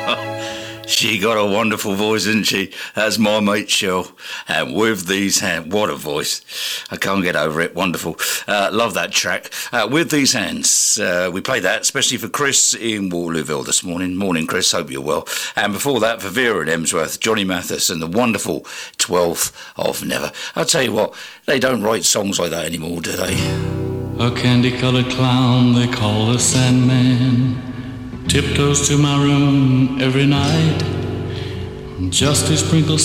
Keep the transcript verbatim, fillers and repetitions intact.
She got a wonderful voice, didn't she? That's my mate Shell. And with these hands, what a voice. I can't get over it. Wonderful. Uh, love that track. Uh, with these hands, uh, we played that especially for Chris in Waterlooville this morning. Morning, Chris. Hope you're well. And before that, for Vera in Emsworth, Johnny Mathis and the wonderful twelfth of Never. I'll tell you what, they don't write songs like that anymore, do they? A candy-colored clown they call a Sandman tiptoes to my room every night just to sprinkle